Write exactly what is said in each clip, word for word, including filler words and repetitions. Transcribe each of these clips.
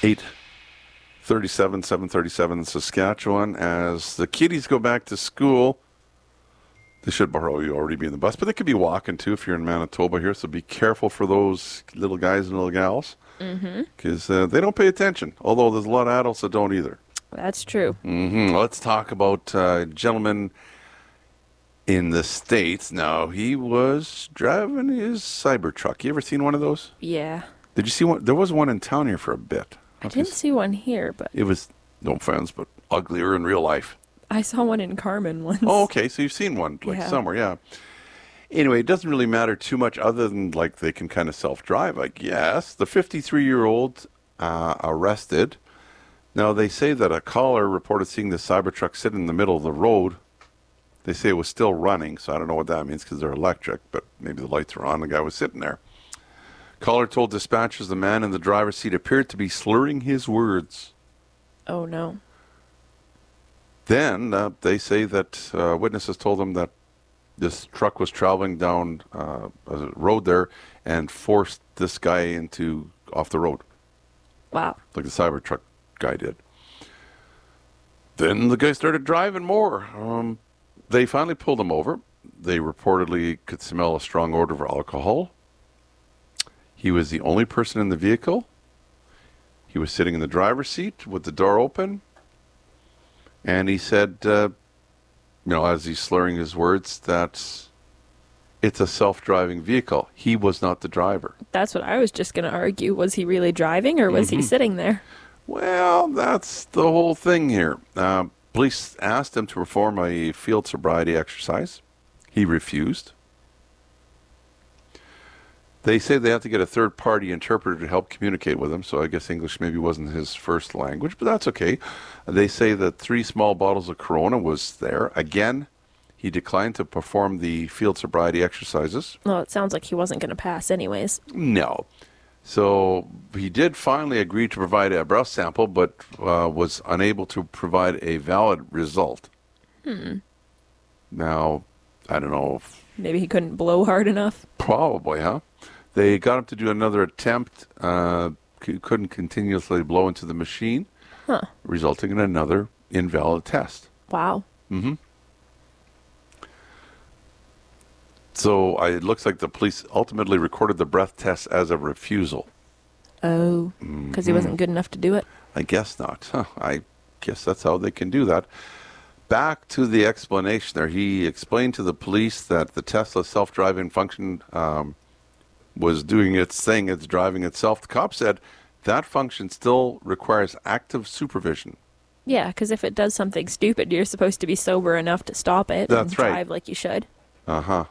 eight thirty-seven, seven thirty-seven in Saskatchewan. As the kiddies go back to school, they should probably already be in the bus, but they could be walking too if you're in Manitoba here. So be careful for those little guys and little gals, because mm-hmm. uh, they don't pay attention. Although there's a lot of adults that don't either. That's true. Mm-hmm. Let's talk about uh, a gentleman in the States. Now, he was driving his Cybertruck. You ever seen one of those? Yeah. Did you see one? There was one in town here for a bit. I didn't see one here, but it was, no offense, but uglier in real life. I saw one in Carmen once. Oh, okay. So you've seen one, like yeah. somewhere, yeah. Anyway, it doesn't really matter too much other than, like, they can kind of self-drive, I guess. The fifty-three-year-old uh, arrested. Now, they say that a caller reported seeing the Cybertruck sit in the middle of the road. They say it was still running, so I don't know what that means because they're electric, but maybe the lights were on. The guy was sitting there. Caller told dispatchers the man in the driver's seat appeared to be slurring his words. Oh, no. Then uh, they say that uh, witnesses told them that this truck was traveling down uh, a road there and forced this guy into off the road. Wow. Like the Cybertruck guy did. Then the guy started driving more. Um, they finally pulled him over. They reportedly could smell a strong odor of alcohol. He was the only person in the vehicle. He was sitting in the driver's seat with the door open. And he said, uh, you know, as he's slurring his words, that it's a self-driving vehicle. He was not the driver. That's what I was just going to argue. Was he really driving or was mm-hmm. he sitting there? Well, that's the whole thing here. Uh, police asked him to perform a field sobriety exercise. He refused. They say they have to get a third-party interpreter to help communicate with him, so I guess English maybe wasn't his first language, but that's okay. They say that three small bottles of Corona was there. Again, he declined to perform the field sobriety exercises. Well, it sounds like he wasn't going to pass anyways. No. So he did finally agree to provide a breath sample, but uh, was unable to provide a valid result. Hmm. Now, I don't know if... Maybe he couldn't blow hard enough? Probably, huh? They got him to do another attempt. Uh, c- couldn't continuously blow into the machine, huh. resulting in another invalid test. Wow. Mm-hmm. So uh, it looks like the police ultimately recorded the breath test as a refusal. Oh, because mm-hmm. he wasn't good enough to do it? I guess not. Huh. I guess that's how they can do that. Back to the explanation there. He explained to the police that the Tesla self-driving function um, was doing its thing. It's driving itself. The cop said that function still requires active supervision. Yeah, because if it does something stupid, you're supposed to be sober enough to stop it That's and right. drive like you should. Uh-huh.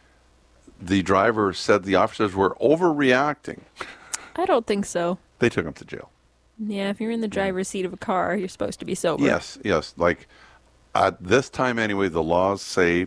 The driver said the officers were overreacting. I don't think so. They took him to jail. Yeah, if you're in the driver's seat of a car, you're supposed to be sober. Yes, yes. Like, at this time anyway, the laws say,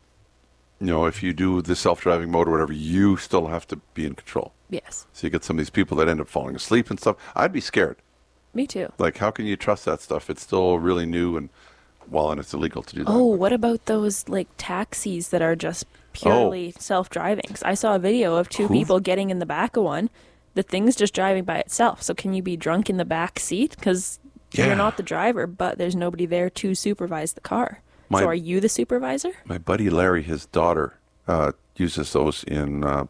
you know, if you do the self-driving mode or whatever, you still have to be in control. Yes. So you get some of these people that end up falling asleep and stuff. I'd be scared. Me too. Like, how can you trust that stuff? It's still really new and, well, and it's illegal to do that. Oh, what about those, like, taxis that are just purely oh. self-driving? 'Cause I saw a video of two Who? people getting in the back of one. The thing's just driving by itself. So can you be drunk in the back seat? Because yeah. you're not the driver, but there's nobody there to supervise the car. My, so are you the supervisor? My buddy Larry, his daughter, uh, uses those in, uh,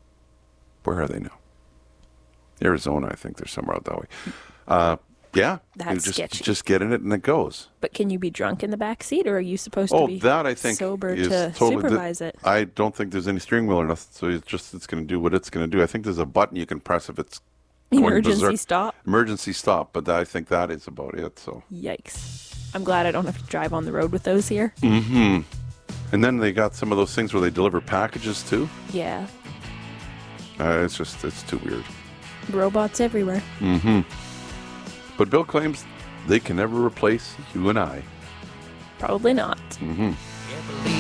where are they now? Arizona, I think. They're somewhere out that way. Uh, yeah. That's you just, sketchy. Just get in it and it goes. But can you be drunk in the back seat, or are you supposed oh, to be that, I think, sober is to totally supervise th- it? I don't think there's any steering wheel or nothing, so it's just it's going to do what it's going to do. I think there's a button you can press if it's Emergency berserk. stop? Emergency stop, but I think that is about it. So Yikes. I'm glad I don't have to drive on the road with those here. Mm-hmm. And then they got some of those things where they deliver packages too. Yeah. Uh, it's just, it's too weird. Robots everywhere. Mm-hmm. But Bill claims they can never replace you and I. Probably not. Mm-hmm.